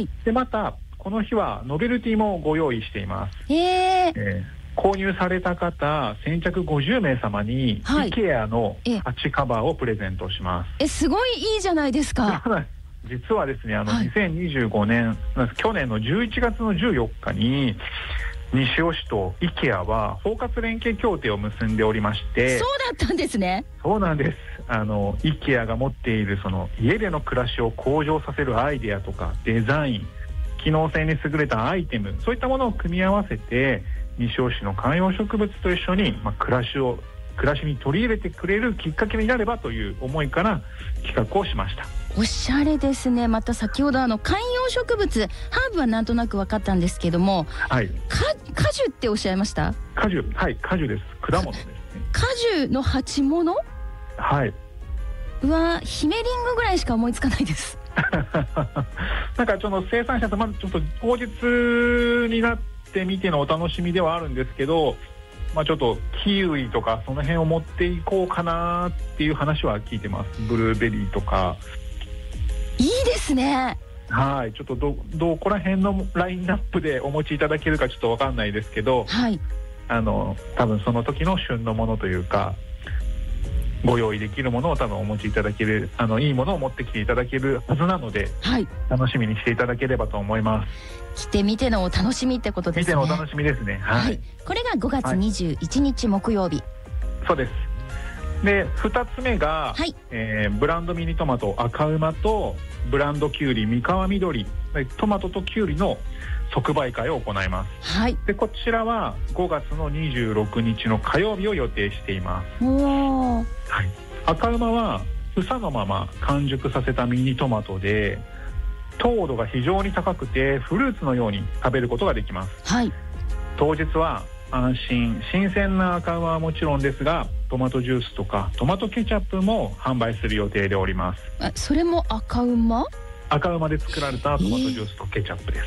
。 でまたこの日はノベルティもご用意しています。購入された方先着50名様に、 はい、 IKEA のハチカバーをプレゼントします。 すごいいいじゃないですか。 実はですね、2025年去年の11月の14日に西尾市と IKEA は包括連携協定を結んでおりまして。 そうだったんですね。 そうなんです。IKEA が持っているその家での暮らしを向上させるアイデアとかデザイン、機能性に優れたアイテム、そういったものを組み合わせて西尾市の観葉植物と一緒に、暮らしに取り入れてくれるきっかけになればという思いから企画をしました。 おしゃれですね。また先ほど観葉植物、ハーブはなんとなく分かったんですけども、 はい、 果樹っておっしゃいました？ 果樹、はい、果樹です。果物ですね。 果樹の鉢物？ はい。 うわ、ヒメリングぐらいしか思いつかないです。 なんかちょっと生産者とまずちょっと当日になってみてのお楽しみではあるんですけど、ちょっとキウイとかその辺を持っていこうかなっていう話は聞いてます。ブルーベリーとか。 いいですね。 はい、ちょっとどこら辺のラインナップでお持ちいただけるかちょっと分かんないですけど、 はい、 多分その時の旬のものというかご用意できるものを多分お持ちいただける、いいものを持ってきていただけるはずなので、 はい、 楽しみにしていただければと思います。 来てみてのお楽しみってことですね。 見てのお楽しみですね。はい、 これが5月21日木曜日。 そうです。で2つ目が、ブランドミニトマト赤馬とブランドキュウリ三河緑、トマトとキュウリの即売会を行います。 はい、 でこちらは5月の26日の火曜日を予定しています。 はい、 赤馬は房のまま完熟させたミニトマトで糖度が非常に高くてフルーツのように食べることができます。 はい、 当日は安心新鮮な赤馬はもちろんですがトマトジュースとかトマトケチャップも販売する予定でおります。 それも赤馬？ 赤馬で作られたトマトジュースとケチャップです。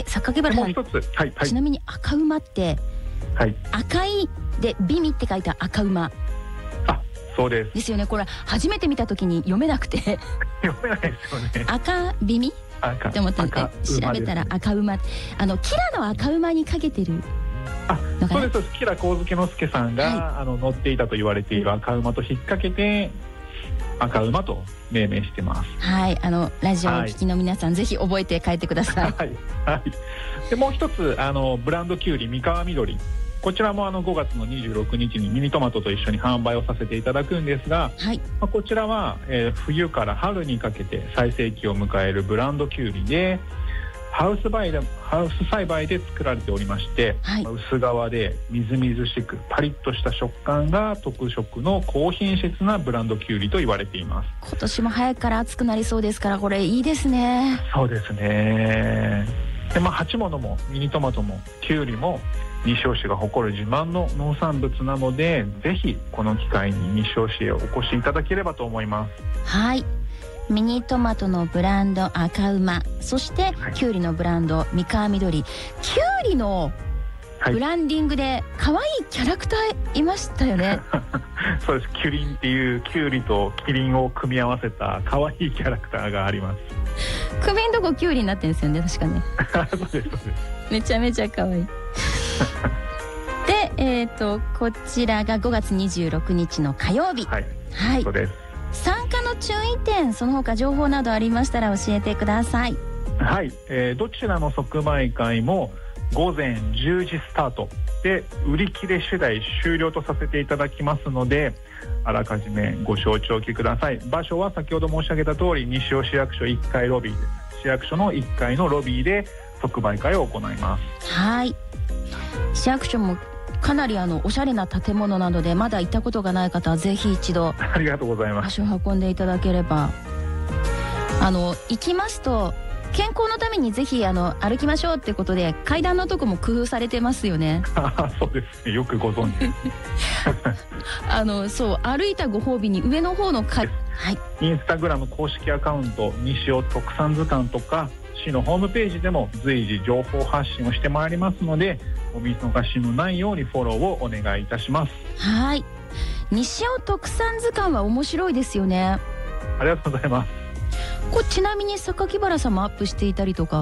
榊原さん、 もう一つ、 ちなみに赤馬って、赤いで美味って書いた赤馬。 そうです。 ですよね。これ初めて見た時に読めなくて読めないですよね。 赤美味って思ったので調べたら赤馬、キラの赤馬にかけてる。 そうです。キラ上野之助さんが、乗っていたと言われている赤馬と引っ掛けて赤馬と命名してます。 はい、ラジオをお聞きの皆さん、ぜひ覚えて帰ってください。 でもう一つブランドキュウリ三河緑、こちらも5月の26日にミニトマトと一緒に販売をさせていただくんですが、こちらは、冬から春にかけて最盛期を迎えるブランドキュウリでハウス栽培で作られておりまして、薄皮でみずみずしくパリッとした食感が特色の高品質なブランドキュウリと言われています。 今年も早くから暑くなりそうですから、これいいですね。 そうですね。で鉢物もミニトマトもキュウリも西尾市が誇る自慢の農産物なので、ぜひこの機会に西尾市へお越しいただければと思います。 はい、ミニトマトのブランド赤馬、そしてキュウリのブランド三河緑。キュウリのブランディングで可愛いキャラクターいましたよね。 そうです。キュリンっていうキュウリとキリンを組み合わせた可愛いキャラクターがあります。 首のとこキュウリになってるんですよね、確かね。 そうです、そうです。 めちゃめちゃ可愛い。で、こちらが5月26日の火曜日。 そうです。 参加の注意点、その他情報などありましたら教えてください。 どちらの即売会も午前10時スタートで売り切れ次第終了とさせていただきますので、あらかじめご承知おきください。場所は先ほど申し上げた通り西尾市役所1階ロビーです。市役所の1階のロビーで即売会を行います。 はい、市役所もかなりおしゃれな建物なので、まだ行ったことがない方はぜひ一度ありがとうございます。 足を運んでいただければ、行きますと健康のためにぜひ歩きましょうってことで階段のとこも工夫されてますよね。 そうですね、よくご存知そう、歩いたご褒美に上の方のインスタグラム公式アカウント西尾特産図鑑とか市のホームページでも随時情報発信をしてまいりますので、お見逃しのないようにフォローをお願いいたします。 はい、西尾特産図鑑は面白いですよね。 ありがとうございます。 ちなみに榊原さんもアップしていたりとか